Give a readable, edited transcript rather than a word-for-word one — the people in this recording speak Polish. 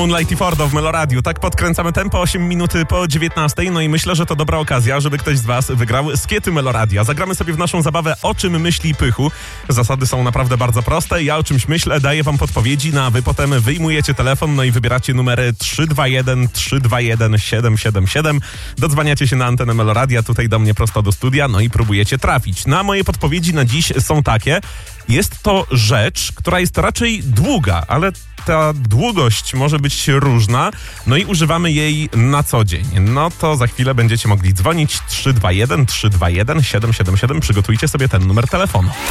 Moonlight i Fordo w Meloradiu. Tak podkręcamy tempo 8 minuty po 19. No i myślę, że to dobra okazja, żeby ktoś z was wygrał skiety Meloradia. Zagramy sobie w naszą zabawę O czym myśli Pychu. Zasady są naprawdę bardzo proste. Ja o czymś myślę, daję wam podpowiedzi, no a wy potem wyjmujecie telefon, no i wybieracie numery 321 321 777. Dodzwaniacie się na antenę Meloradia, tutaj do mnie prosto do studia, no i próbujecie trafić. No a moje podpowiedzi na dziś są takie. Jest to rzecz, która jest raczej długa, ale ta długość może być różna, no i używamy jej na co dzień. No to za chwilę będziecie mogli dzwonić 321 321 777. Przygotujcie sobie ten numer telefonu.